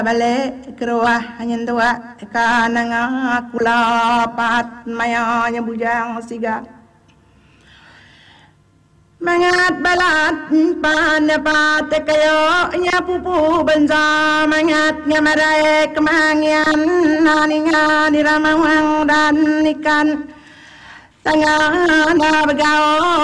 balik ke ruah hanya tua kanang kula pat mayanya bujang siga mangat balat pan pat kayo nya pupu benza mangat ngamarai kemangyan naninga diramang dan ikan tengah na begao